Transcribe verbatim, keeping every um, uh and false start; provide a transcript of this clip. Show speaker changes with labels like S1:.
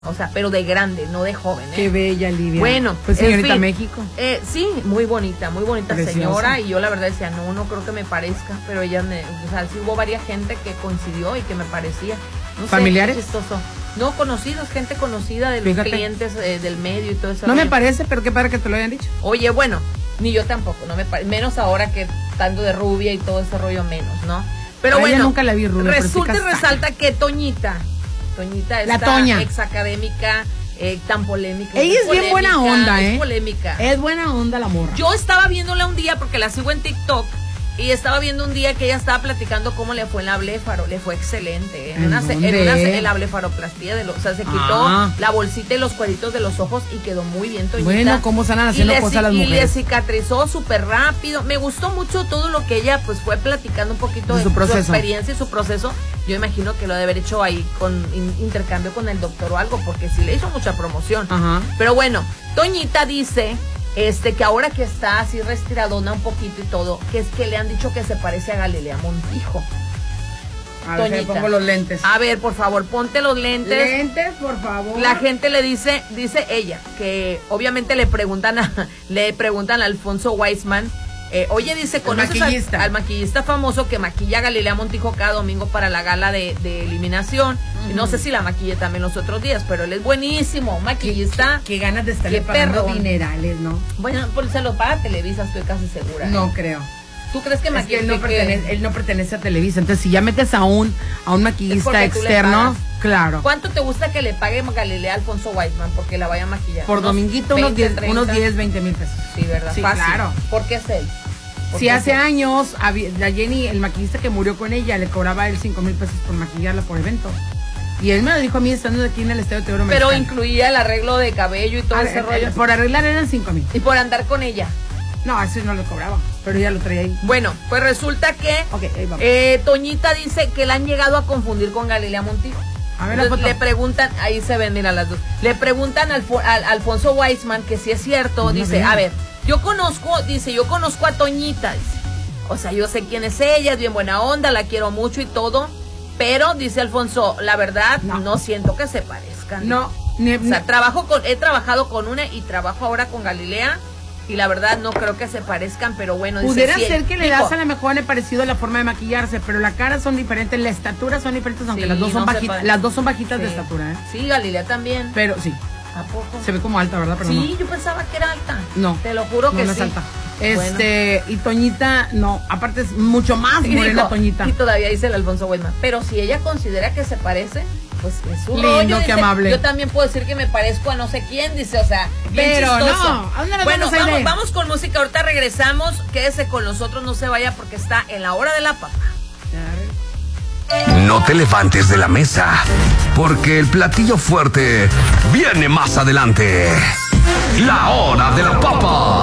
S1: O sea, pero de grande, no de joven, ¿eh?
S2: Qué bella, Livia.
S1: Bueno,
S2: pues señorita
S1: en fin,
S2: México.
S1: Eh, sí, muy bonita, muy bonita
S2: Preciosa.
S1: señora. Y yo la verdad decía, no, no creo que me parezca. Pero ella, me, o sea, sí hubo varias gente que coincidió y que me parecía. No
S2: ¿Familiares?
S1: Sé, chistoso. No, conocidos, gente conocida de los
S2: Fíjate.
S1: clientes eh, del medio y todo eso.
S2: No me parece, pero qué padre que te lo hayan dicho.
S1: Oye, bueno, ni yo tampoco, no me parece. Menos ahora que tanto de rubia y todo ese rollo menos, ¿no? Pero
S2: A
S1: bueno,
S2: ella nunca la vi rubia, pero sí
S1: resulta y
S2: castaña.
S1: resalta que Toñita, Toñita,
S2: La
S1: esta
S2: Toña.
S1: exacadémica, eh, tan polémica.
S2: Ella es bien
S1: polémica,
S2: buena onda, ¿eh?
S1: Es polémica.
S2: Es buena onda la morra.
S1: Yo estaba viéndola un día porque la sigo en TikTok y estaba viendo un día que ella estaba platicando cómo le fue en la blefaro, le fue excelente. ¿eh? En,
S2: ¿En
S1: una, se- en,
S2: dónde?
S1: una se- en la blefaroplastía, de los, o sea, se quitó
S2: Ah.
S1: la bolsita y los cueritos de los ojos y quedó muy bien Toñita.
S2: Bueno, cómo están haciendo
S1: Y le
S2: cosas
S1: ci-
S2: las
S1: Y le
S2: mujeres.
S1: cicatrizó súper rápido. Me gustó mucho todo lo que ella pues fue platicando un poquito
S2: De
S1: de
S2: su
S1: su,
S2: proceso.
S1: experiencia y su proceso. Yo imagino que lo debe haber hecho ahí con in- intercambio con el doctor o algo, porque sí le hizo mucha promoción.
S2: Ajá.
S1: Pero bueno, Toñita dice este que ahora que está así respiradona un poquito y todo, que es que le han dicho que se parece a Galilea Montijo.
S2: A ver, me
S1: Toñita.
S2: pongo los lentes.
S1: A ver, por favor, ponte los lentes.
S2: Lentes, por favor.
S1: La gente le dice, dice ella, que obviamente le preguntan a, le preguntan a Alfonso Weisman, eh, oye, dice, ¿conoces
S2: maquillista.
S1: al, al maquillista famoso que maquilla a Galilea Montijo cada domingo para la gala de, de eliminación? Y no sé si la maquille también los otros días, pero él es buenísimo, un maquillista.
S2: Qué, qué ganas de estarle
S1: Qué
S2: pagando
S1: perrón.
S2: dinerales, ¿no?
S1: Bueno, pues se lo paga Televisa, estoy casi segura. ¿eh?
S2: No creo.
S1: ¿Tú crees que
S2: Es que
S1: maquilla?
S2: él no,
S1: que-
S2: pertenece, él no pertenece a Televisa. Entonces, si ya metes a un, a un
S1: Es
S2: maquillista
S1: porque tú le
S2: externo,
S1: pagas.
S2: claro.
S1: ¿Cuánto te gusta que le pague Galilea a Alfonso Weisman porque la vaya a maquillar?
S2: Por
S1: ¿Unos
S2: dominguito, unos
S1: veinte,
S2: diez,
S1: treinta?
S2: unos diez, veinte mil pesos.
S1: Sí, ¿verdad?
S2: Sí,
S1: Fácil.
S2: claro.
S1: ¿Por qué es él? ¿Por
S2: Si
S1: qué
S2: hace
S1: es él?
S2: años, había- la Jenny, el maquillista que murió con ella, le cobraba él cinco mil pesos por maquillarla por evento. Y él me lo dijo a mí estando aquí en el Estadio Teodoro
S1: Pero
S2: Mexicano.
S1: incluía el arreglo de cabello y todo
S2: Ah,
S1: ese
S2: eh,
S1: rollo.
S2: eh, Por arreglar eran cinco mil.
S1: Y por andar con ella.
S2: No, eso no lo cobraba, pero ya lo traía ahí.
S1: Bueno, pues resulta que
S2: Ok, ahí vamos.
S1: eh, Toñita dice que la han llegado a confundir con Galilea Montijo.
S2: A ver la
S1: Entonces,
S2: foto.
S1: le preguntan, ahí se ven, mira las dos. Le preguntan al, Fo- al Alfonso Weisman que si es cierto.
S2: No,
S1: dice,
S2: no,
S1: a ver, yo conozco, dice, yo conozco a Toñita. Dice. O sea, yo sé quién es ella, es bien buena onda, la quiero mucho y todo. Pero, dice Alfonso, la verdad, no,
S2: No.
S1: siento que se parezcan.
S2: No, ni,
S1: O sea,
S2: ni-
S1: trabajo con, he trabajado con una y trabajo ahora con Galilea. Y la verdad no creo que se parezcan, pero bueno. dice,
S2: pudiera
S1: sí,
S2: ser que le
S1: dijo,
S2: das a lo mejor el parecido a la forma de maquillarse, pero la cara son diferentes, la estatura son diferentes, aunque
S1: Sí,
S2: las dos son
S1: no se
S2: bajitas,
S1: puede.
S2: las dos son bajitas
S1: sí.
S2: de estatura, ¿eh?
S1: Sí, Galilea también.
S2: Pero sí,
S1: ¿A poco?
S2: se ve como alta, ¿verdad? Pero
S1: Sí, yo pensaba que era alta.
S2: no.
S1: Te lo juro
S2: No,
S1: que
S2: no
S1: sí.
S2: es alta. Este, y Toñita, no, aparte es mucho más
S1: Y
S2: morena
S1: dijo-
S2: Toñita.
S1: Y todavía dice el Alfonso Weisman. Pero si ella considera que se parece, pues es su
S2: Lindo,
S1: rollo.
S2: qué
S1: dice,
S2: amable.
S1: Yo también puedo decir que me parezco a no sé quién, dice, o sea, bien
S2: Pero
S1: chistoso.
S2: no, ¿a dónde nos
S1: Bueno,
S2: vamos a ir?
S1: vamos, vamos con música, ahorita regresamos. Quédese con nosotros, no se vaya porque está en la hora de la papa.
S3: No te levantes de la mesa, porque el platillo fuerte viene más adelante. La hora de la papa.